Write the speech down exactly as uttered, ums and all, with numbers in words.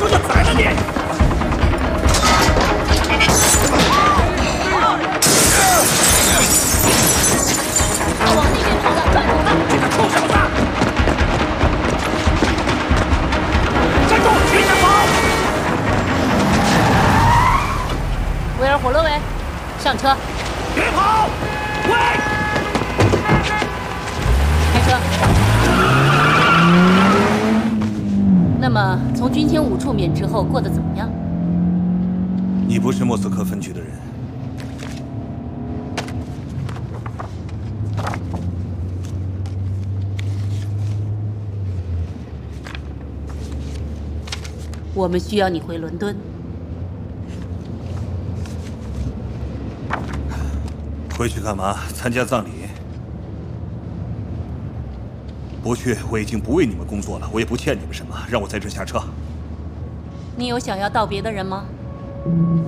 我就宰了你！ 往那边跑了，快跑吧！ 这个臭小子！站住！别想跑！ 威尔火勒维，上车！ 别跑！喂！ 开车。那么，从军情五处免职后过得怎么样？ 你不是莫斯科分局的人。 我们需要你回伦敦。 回去干嘛？参加葬礼？不去，我已经不为你们工作了，我也不欠你们什么，让我在这下车。 你有想要道别的人吗？